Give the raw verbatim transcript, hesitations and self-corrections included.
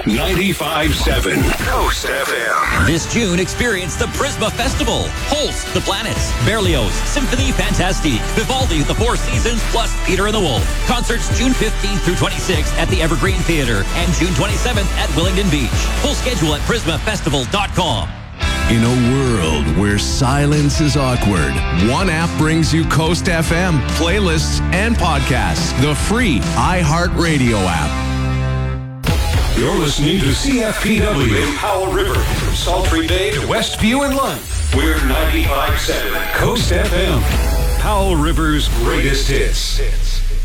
ninety-five seven Coast F M. This June, experience the Prisma Festival. Holst, The Planets, Berlioz, Symphonie Fantastique, Vivaldi, The Four Seasons, plus Peter and the Wolf. Concerts June fifteenth through twenty-sixth at the Evergreen Theatre and June twenty-seventh at Willingdon Beach. Full schedule at prisma festival dot com. In a world where silence is awkward, one app brings you Coast F M, playlists, and podcasts. The free iHeartRadio app. You're listening to C F P W in Powell River, from Sultry Bay to Westview and Lund. We're ninety-five seven Coast F M, Powell River's greatest hits.